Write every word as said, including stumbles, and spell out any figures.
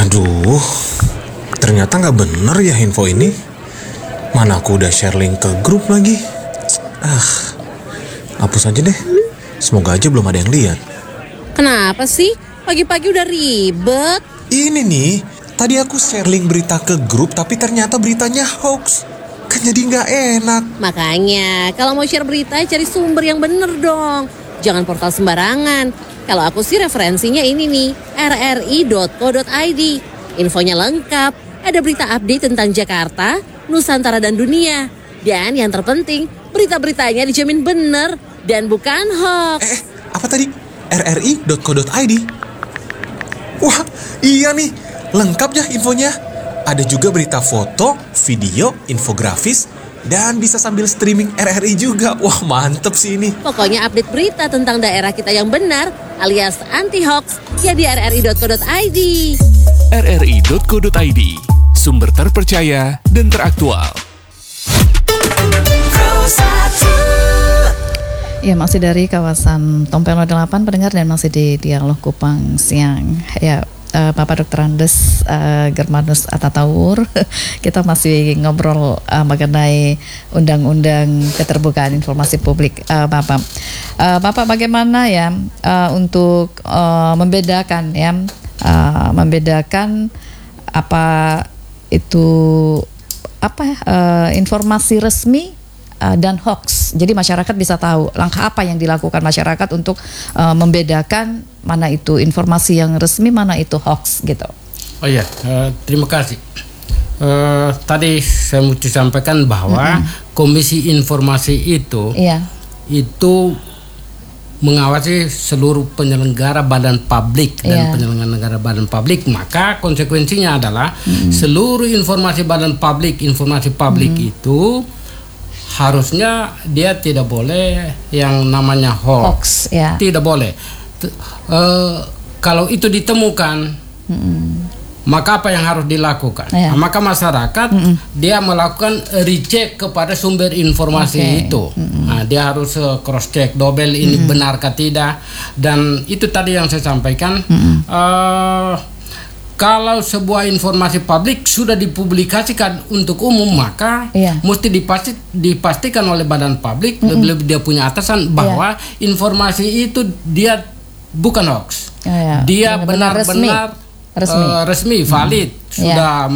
Aduh, ternyata nggak bener ya info ini. Mana aku udah share link ke grup lagi. Ah, hapus aja deh. Semoga aja belum ada yang lihat. Kenapa sih? Pagi-pagi udah ribet. Ini nih, tadi aku share link berita ke grup tapi ternyata beritanya hoax. Kan jadi nggak enak. Makanya, kalau mau share berita cari sumber yang bener dong. Jangan portal sembarangan. Kalau aku sih referensinya ini nih, r r i dot co dot i d. Infonya lengkap, ada berita update tentang Jakarta, Nusantara dan dunia. Dan yang terpenting, berita-beritanya dijamin bener dan bukan hoax. Eh, apa tadi? r r i dot co dot i d. Wah, iya nih, lengkap ya infonya. Ada juga berita foto, video, infografis, dan bisa sambil streaming R R I juga. Wah, mantep sih ini. Pokoknya update berita tentang daerah kita yang benar alias anti-hoax ya di r r i dot co dot i d. r r i dot co dot i d, sumber terpercaya dan teraktual. Ya, masih dari kawasan Tompel delapan pendengar dan masih di Dialog Kupang Siang. Ya, uh, Bapak Doktor Andes uh, Germanus Atataur, kita masih ngobrol uh, mengenai Undang-Undang Keterbukaan Informasi Publik. Uh, Bapak, uh, Bapak bagaimana ya uh, untuk uh, membedakan ya, uh, membedakan apa itu apa uh, informasi resmi Uh, dan hoax. Jadi masyarakat bisa tahu langkah apa yang dilakukan masyarakat untuk uh, membedakan mana itu informasi yang resmi, mana itu hoax gitu. Oh iya, uh, terima kasih. Uh, tadi saya mau sampaikan bahwa mm-hmm. Komisi Informasi itu yeah. itu mengawasi seluruh penyelenggara badan publik dan yeah. penyelenggara badan publik, maka konsekuensinya adalah mm-hmm. seluruh informasi badan publik, informasi publik mm-hmm. itu harusnya dia tidak boleh yang namanya hoax, hoax ya. Tidak boleh. Uh, kalau itu ditemukan, mm-hmm. maka apa yang harus dilakukan? Ya. Nah, maka masyarakat mm-hmm. dia melakukan recheck kepada sumber informasi okay. itu. Mm-hmm. Nah, dia harus uh, cross check, double ini mm-hmm. benarkah tidak? Dan itu tadi yang saya sampaikan. Mm-hmm. Uh, Kalau sebuah informasi publik sudah dipublikasikan untuk umum, maka iya. mesti dipasti, dipastikan oleh badan publik, mm-hmm. lebih-lebih dia punya atasan bahwa iya. informasi itu dia bukan hoax, oh, iya. dia benar-benar resmi, resmi. Uh, resmi valid, mm-hmm. sudah. Iya.